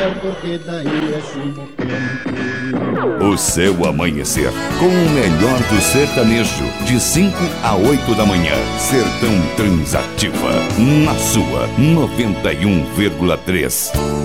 porque daí é chumbo que O seu amanhecer com o melhor do sertanejo, de 5 a 8 da manhã. Sertão Transativa, na sua 91,3.